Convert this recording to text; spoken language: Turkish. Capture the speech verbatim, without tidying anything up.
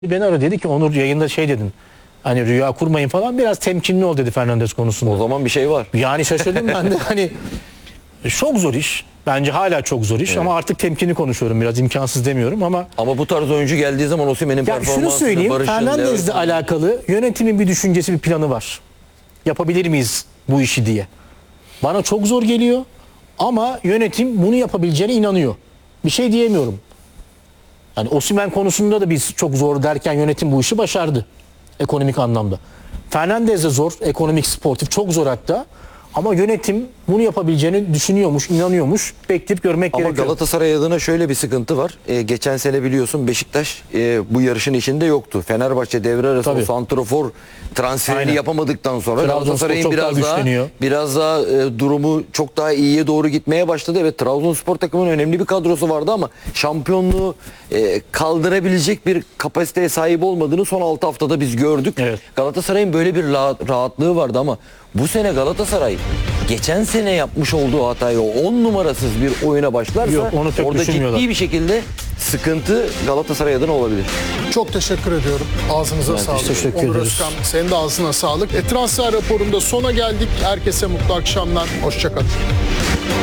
Beni aradı, dedi ki Onur yayında şey dedin. Hani rüya kurmayın falan, biraz temkinli ol dedi Fernandes konusunda. O zaman bir şey var. Yani şaşırdım ben de hani çok zor iş. Bence hala çok zor iş, evet. Ama artık temkinli konuşuyorum, biraz imkansız demiyorum ama. Ama bu tarz oyuncu geldiği zaman Osimhen'in performansını, şunu söyleyeyim, Fernandes'le evet. alakalı yönetimin bir düşüncesi, bir planı var. Yapabilir miyiz bu işi diye. Bana çok zor geliyor ama yönetim bunu yapabileceğine inanıyor. Bir şey diyemiyorum. Yani Osimhen konusunda da biz çok zor derken yönetim bu işi başardı. Ekonomik anlamda. Fernandes de zor, ekonomik, sportif, çok zor hatta. Ama yönetim bunu yapabileceğini düşünüyormuş, inanıyormuş. Bekleyip görmek Ama gerekiyor. Galatasaray adına şöyle bir sıkıntı var. Ee, geçen sene biliyorsun Beşiktaş e, bu yarışın içinde yoktu. Fenerbahçe devre arası o santrafor transferini Aynen. yapamadıktan sonra Galatasaray'ın biraz daha, daha biraz daha e, durumu çok daha iyiye doğru gitmeye başladı. Evet, Trabzonspor takımının önemli bir kadrosu vardı ama şampiyonluğu e, kaldırabilecek bir kapasiteye sahip olmadığını son altı haftada biz gördük. Evet. Galatasaray'ın böyle bir rahatlığı vardı ama bu sene Galatasaray geçen sene yapmış olduğu hatayı, o on numarasız bir oyuna başlarsa Yok, onu çok orada ciddi bir şekilde sıkıntı Galatasaray adına olabilir. Çok teşekkür ediyorum. Ağzınıza Ben sağlık. teşekkür Onur ederiz. Özkan, senin de ağzına sağlık. E, transfer raporunda sona geldik. Herkese mutlu akşamlar. Hoşça kalın.